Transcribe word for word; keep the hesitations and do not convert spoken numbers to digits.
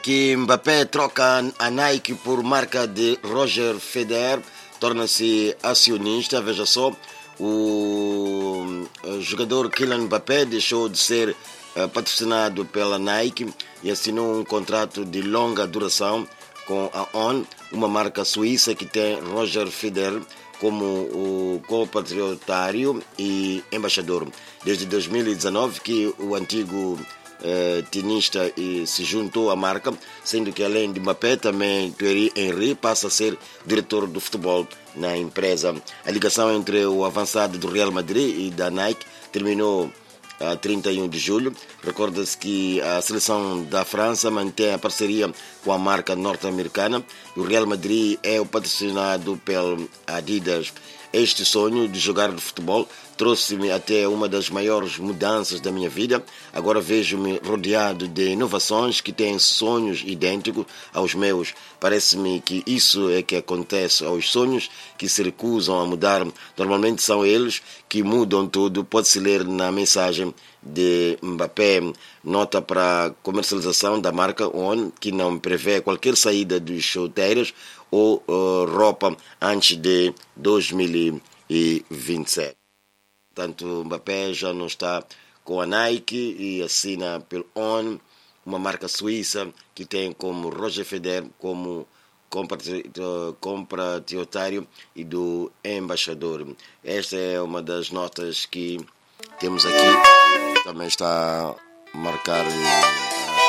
Que Mbappé troca a Nike por marca de Roger Federer, torna-se acionista. Veja só, o jogador Kylian Mbappé deixou de ser uh, patrocinado pela Nike e assinou um contrato de longa duração com a On, uma marca suíça que tem Roger Federer como o compatriotário e embaixador. Desde dois mil e dezenove que o antigo Uh, tenista e se juntou à marca, sendo que além de Mbappé também Thierry Henry passa a ser diretor do futebol na empresa. A ligação entre o avançado do Real Madrid e da Nike terminou a trinta e um de julho. Recorda-se que a seleção da França mantém a parceria com a marca norte-americana e o Real Madrid é o patrocinado pela Adidas. Este sonho de jogar de futebol trouxe-me até uma das maiores mudanças da minha vida. Agora vejo-me rodeado de inovações que têm sonhos idênticos aos meus. Parece-me que isso é que acontece aos sonhos que se recusam a mudar. Normalmente são eles que mudam tudo. Pode-se ler na mensagem de Mbappé. Nota para a comercialização da marca On, que não prevê qualquer saída dos chuteiros ou uh, roupa antes de dois mil e vinte e sete. Portanto, Mbappé já não está com a Nike e assina pelo On, uma marca suíça que tem como Roger Federer como compatriotário e do embaixador. Esta é uma das notas que temos aqui. Também está a marcar